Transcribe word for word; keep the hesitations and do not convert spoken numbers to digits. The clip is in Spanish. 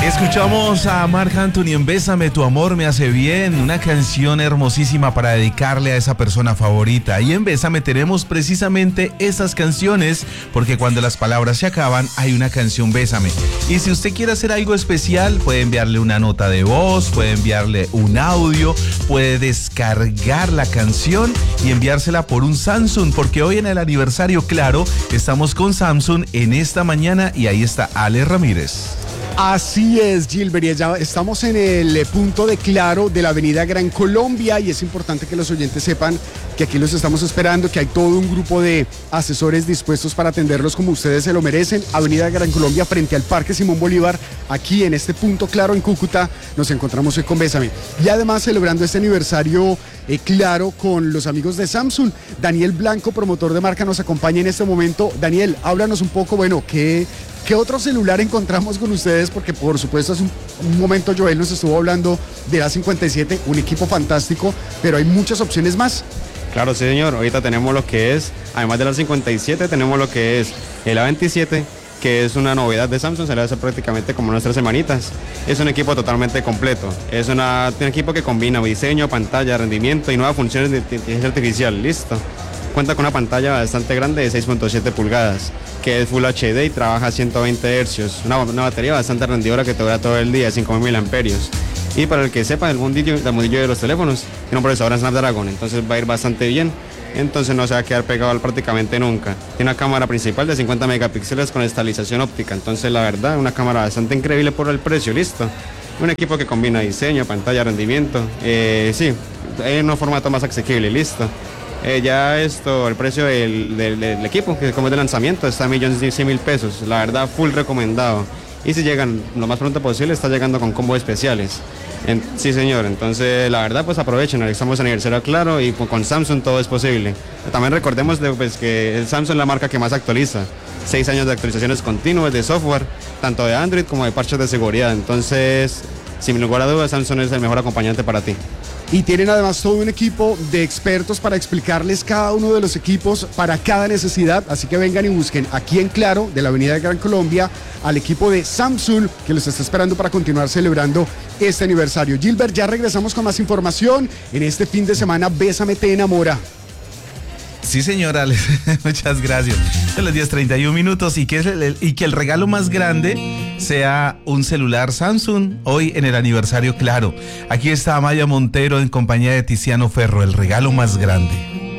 Escuchamos a Marc Anthony en Bésame, tu amor me hace bien, una canción hermosísima para dedicarle a esa persona favorita. Y en Bésame tenemos precisamente esas canciones, porque cuando las palabras se acaban, hay una canción Bésame. Y si usted quiere hacer algo especial, puede enviarle una nota de voz, puede enviarle un audio, puede descargar la canción y enviársela por un Samsung, porque hoy en el aniversario Claro, estamos con Samsung en esta mañana y ahí está Ale Ramírez. Así es, Gilbert, y ya estamos en el punto de Claro de la avenida Gran Colombia y es importante que los oyentes sepan que aquí los estamos esperando, que hay todo un grupo de asesores dispuestos para atenderlos como ustedes se lo merecen. Avenida Gran Colombia frente al Parque Simón Bolívar, aquí en este punto Claro en Cúcuta, nos encontramos hoy con Bésame. Y además celebrando este aniversario eh, Claro con los amigos de Samsung. Daniel Blanco, promotor de marca, nos acompaña en este momento. Daniel, háblanos un poco, bueno, ¿qué... ¿Qué otro celular encontramos con ustedes? Porque por supuesto hace un, un momento Joel nos estuvo hablando del A cincuenta y siete, un equipo fantástico, pero hay muchas opciones más. Claro, sí señor, ahorita tenemos lo que es, además del A cincuenta y siete, tenemos lo que es el A veintisiete, que es una novedad de Samsung, se le hace prácticamente como unas tres semanitas. Es un equipo totalmente completo, es una, un equipo que combina diseño, pantalla, rendimiento y nuevas funciones de inteligencia artificial, listo. Cuenta con una pantalla bastante grande de seis punto siete pulgadas, que es Full H D y trabaja a ciento veinte hercios. Una, una batería bastante rendidora que te dura todo el día, cinco mil miliamperios. Y para el que sepa, el mundillo, el mundillo de los teléfonos, tiene un procesador en Snapdragon, entonces va a ir bastante bien. Entonces no se va a quedar pegado prácticamente nunca. Tiene una cámara principal de cincuenta megapíxeles con estabilización óptica, entonces la verdad, una cámara bastante increíble por el precio, listo. Un equipo que combina diseño, pantalla, rendimiento, eh, sí, en un formato más asequible, listo. Eh, ya esto, el precio del, del, del equipo, que como es de lanzamiento, está a un millón cien mil pesos. La verdad, full recomendado. Y si llegan lo más pronto posible, está llegando con combos especiales. En, sí, señor. Entonces, la verdad, pues aprovechen. Estamos en aniversario Claro y pues, con Samsung todo es posible. También recordemos de, pues, que el Samsung es la marca que más actualiza. Seis años de actualizaciones continuas de software, tanto de Android como de parches de seguridad. Entonces, sin lugar a dudas, Samsung es el mejor acompañante para ti. Y tienen además todo un equipo de expertos para explicarles cada uno de los equipos para cada necesidad. Así que vengan y busquen aquí en Claro, de la avenida de Gran Colombia, al equipo de Samsung que los está esperando para continuar celebrando este aniversario. Gilbert, ya regresamos con más información. En este fin de semana, Bésame te enamora. Sí, señora, muchas gracias. Son las diez treinta y un minutos y que, es el, y que el regalo más grande sea un celular Samsung hoy en el aniversario Claro. Aquí está Amaya Montero en compañía de Tiziano Ferro, el regalo más grande.